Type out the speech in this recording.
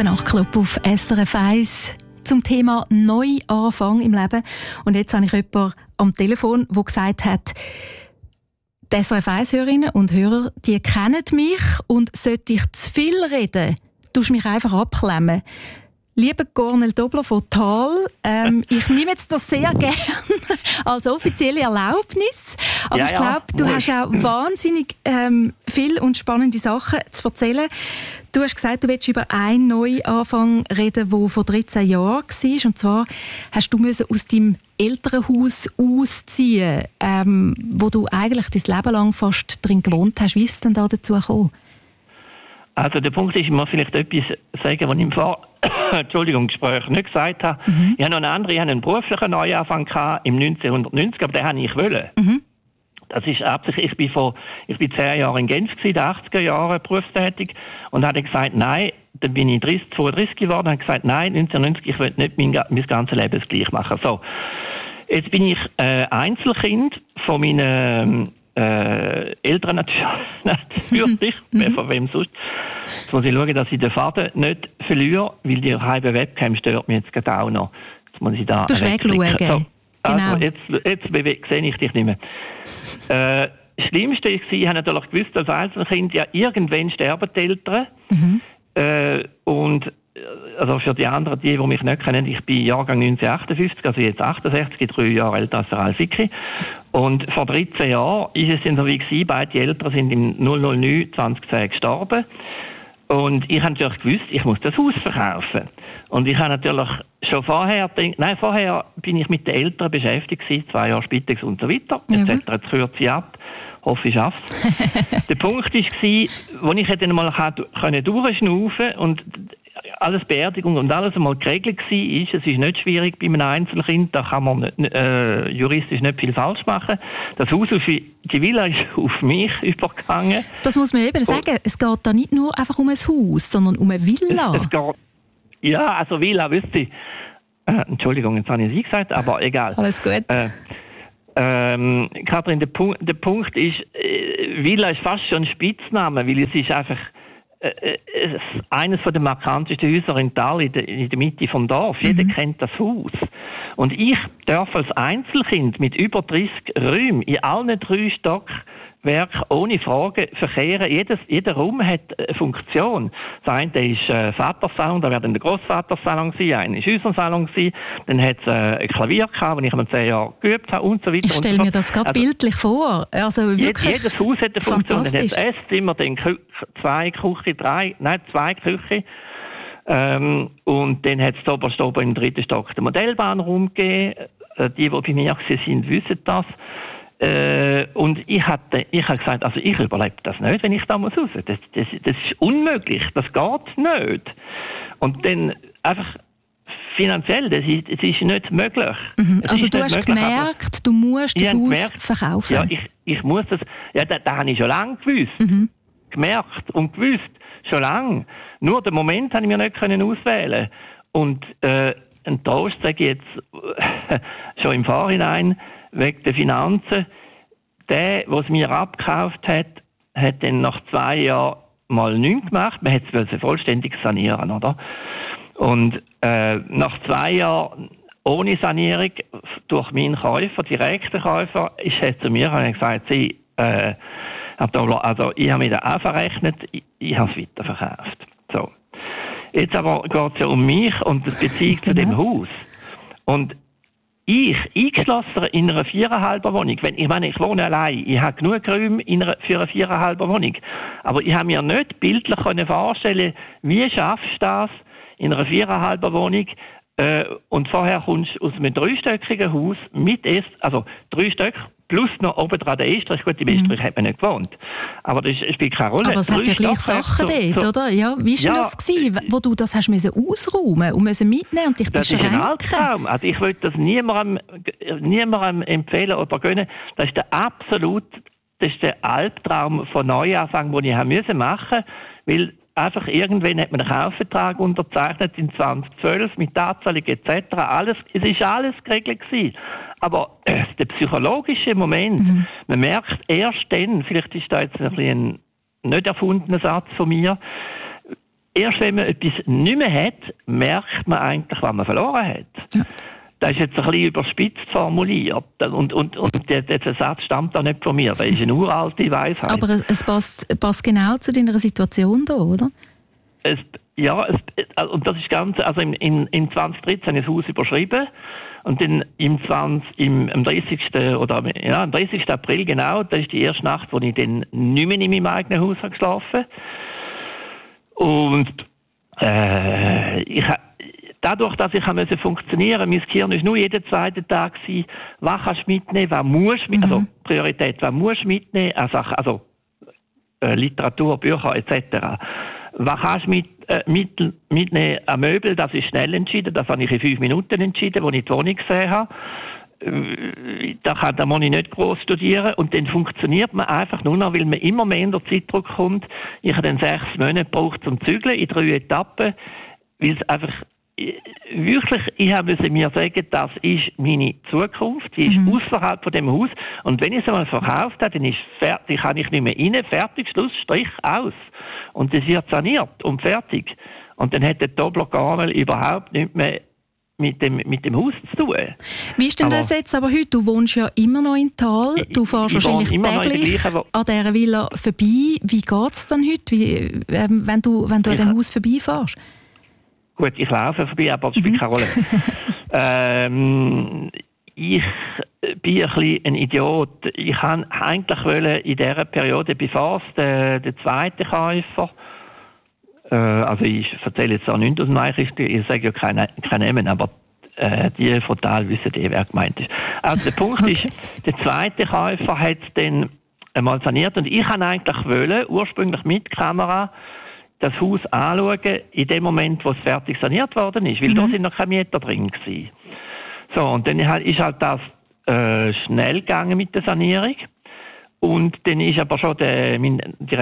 Der Nachtclub auf SRF 1 zum Thema Neuanfang im Leben. Und jetzt habe ich jemanden am Telefon, der gesagt hat, die SRF 1-Hörerinnen und Hörer, die kennen mich und sollte ich zu viel reden, tust du mich einfach abklemmen. Lieber Cornel Dobler von Thal, ich nehme jetzt das sehr gerne als offizielle Erlaubnis. Aber ich glaube, du hast auch wahnsinnig viel und spannende Sachen zu erzählen. Du hast gesagt, du willst über einen Neuanfang reden, der vor 13 Jahren war. Und zwar hast du aus deinem Elternhaus ausziehen, wo du eigentlich dein Leben lang fast drin gewohnt hast. Wie ist es denn da dazu gekommen? Also der Punkt ist, ich muss vielleicht etwas sagen, was ich im Gespräch nicht gesagt habe. Ich habe noch einen beruflichen Neuanfang im 1990, aber den habe ich wollen. Das ist absichtlich. Ich bin 10 Jahre in Genf gewesen, in den 80er Jahren berufstätig, und habe gesagt, nein, dann bin ich 32 geworden, und habe gesagt, nein, 1990, ich will nicht mein ganzes Leben gleich machen. So. Jetzt bin ich Einzelkind von meinen Eltern natürlich, von wem sonst. Jetzt muss ich schauen, dass ich den Faden nicht verliere, weil die halbe Webcam stört mich jetzt gerade auch noch. Jetzt muss ich da wegschauen. So, also genau. Jetzt sehe ich dich nicht mehr. Das Schlimmste war, ich habe natürlich gewusst, als Einzelkind, ja, irgendwann sterben die Eltern. Und also für die anderen, die mich nicht kennen, ich bin Jahrgang 1958, also jetzt 68, 3 Jahre älter als der Ralf Icki. Und vor 13 Jahren ist es dann so wie gewesen, beide Eltern sind im 009 2010 gestorben. Und ich habe natürlich gewusst, ich muss das Haus verkaufen. Und ich habe natürlich schon vorher bin ich mit den Eltern beschäftigt gewesen, 2 Jahre Spitex und so weiter. Jetzt kürze ich ab. Hoffe, ich schaffe es. Der Punkt war, wo ich dann mal durchschnaufen und alles Beerdigung und alles einmal geregelt war, es ist nicht schwierig bei einem Einzelkind, da kann man juristisch nicht viel falsch machen. Das Haus, die Villa ist auf mich übergegangen. Das muss man eben sagen, es geht da nicht nur einfach um ein Haus, sondern um eine Villa. Also Villa, wüsste ich. Entschuldigung, jetzt habe ich es gesagt, aber egal. Alles gut. Kathrin, der Punkt ist, Villa ist fast schon ein Spitzname, weil es ist einfach eines der markantesten Häuser in Thal, in der Mitte vom Dorf. Jeder kennt das Haus. Und ich darf als Einzelkind mit über 30 Räumen in allen 3 Stockwerken ohne Frage verkehren. Jeder Raum hat eine Funktion. Das eine ist Vatersalon, da wäre dann der Grossvatersalon gewesen, einer ist unser Salon gewesen, dann hat es ein Klavier gehabt, wo ich 10 Jahre geübt habe und so weiter. Ich stelle mir das gerade bildlich vor. Also wirklich jedes Haus hat eine Funktion. Dann hat es Esszimmer, dann 2 Küchen. Und dann hat es oben im 3. Stock den Modellbahnraum gegeben. Die bei mir waren, wissen das. Und ich habe gesagt, also ich überlebe das nicht, wenn ich da raus muss. Das ist unmöglich, das geht nicht. Und dann einfach finanziell, das ist nicht möglich. Also du hast gemerkt, du musst das Haus verkaufen. Ja, ich muss das, ja, das habe ich schon lange gewusst. Gemerkt und gewusst, schon lange. Nur den Moment konnte ich mir nicht auswählen. Und ein Trost sage ich jetzt schon im Vorhinein, wegen der Finanzen. Der es mir abgekauft hat, hat dann nach 2 Jahren mal nichts gemacht. Man hat es vollständig sanieren, oder? Und nach 2 Jahren ohne Sanierung durch meinen Käufer, direkten Käufer, ist er zu mir und hat gesagt, ich habe mir das auch verrechnet, ich habe es weiterverkauft. So. Jetzt aber geht es ja um mich und die Beziehung zu dem Haus. Und ich, eingeschlossen in einer 4,5er Wohnung, ich wohne allein, ich habe genug Räume für eine 4,5er Wohnung, aber ich habe mir nicht bildlich vorstellen, wie schaffst du das in einer 4,5er Wohnung, und vorher kommst du aus einem 3-stöckigen Haus mit also 3 Stück plus noch oben dran der Estrich. Gut, im Estrich hat man nicht gewohnt. Aber das spielt keine Rolle. Aber es hat ja gleich Sachen dort, oder? Ja, wie war das gewesen, wo du das hast müssen ausräumen und müssen mitnehmen und dich beschränken? Das ist ein Albtraum. Also ich würde das niemandem empfehlen oder gönnen. Das ist der Albtraum von Neuanfang, den ich machen musste, weil einfach irgendwann hat man einen Kaufvertrag unterzeichnet in 2012 mit Anzahlung etc. Es ist alles geregelt gewesen. Aber der psychologische Moment, man merkt erst dann, vielleicht ist da jetzt ein nicht erfundener Satz von mir, erst wenn man etwas nicht mehr hat, merkt man eigentlich, was man verloren hat. Ja. Das ist jetzt ein bisschen überspitzt formuliert. Und der Satz stammt auch nicht von mir. Das ist eine uralte Weisheit. Aber es passt genau zu deiner Situation da, oder? Und das ist ganz, also im 2013 habe ich das Haus überschrieben. Und dann am 30. April genau, das ist die erste Nacht, wo ich dann nicht mehr in meinem eigenen Haus habe geschlafen. Und dadurch, dass ich funktionieren musste, mein Gehirn war nur jeden zweiten Tag, was kannst du mitnehmen, was musst du mitnehmen, also Priorität, was musst du mitnehmen, also Literatur, Bücher etc. Was kannst du mitnehmen an Möbel, das ist schnell entschieden, das habe ich in 5 Minuten entschieden, als ich die Wohnung gesehen habe. Da muss ich nicht gross studieren und dann funktioniert man einfach nur noch, weil man immer mehr in der Zeitdruck kommt. Ich habe dann 6 Monate gebraucht zum Zügeln in 3 Etappen, weil es einfach wirklich, ich musste mir sagen, das ist meine Zukunft, die ist außerhalb von dem Haus und wenn ich es einmal verkauft habe, dann ist fertig, kann ich nicht mehr rein, fertig, Schluss, Strich, aus. Und das wird saniert und fertig. Und dann hat der Dobler-Garmel überhaupt nicht mehr mit dem Haus zu tun. Wie ist denn das jetzt aber heute? Du wohnst ja immer noch in Thal. Du fährst wahrscheinlich täglich an dieser Villa vorbei. Wie geht es dann heute, wenn du an dem Haus vorbeifährst? Gut, ich laufe vorbei, aber das spielt keine Rolle. Ich bin ein bisschen ein Idiot. Ich wollte eigentlich in dieser Periode, bevor es der zweite Käufer, also ich erzähle jetzt auch nichts aus dem Nachrichten, ich sage ja keine Namen, aber die von Thal wissen wer gemeint ist. Also der Punkt ist, der zweite Käufer hat es dann einmal saniert und ich wollte eigentlich ursprünglich mit Kamera das Haus anschauen, in dem Moment, wo es fertig saniert worden ist, weil da sind noch keine Mieter drin gewesen. So, und dann ist halt das schnell gegangen mit der Sanierung. Und dann ist aber schon die